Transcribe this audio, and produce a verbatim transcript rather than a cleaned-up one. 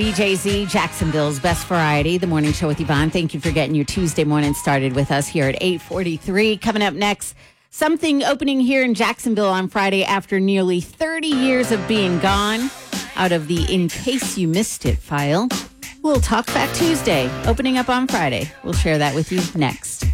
B J Z, Jacksonville's Best Variety, the morning show with Yvonne. Thank you for getting your Tuesday morning started with us here at eight forty-three. Coming up next, something opening here in Jacksonville on Friday after nearly thirty years of being gone. Out of the In Case You Missed It file. We'll talk Fat Tuesday, opening up on Friday. We'll share that with you next.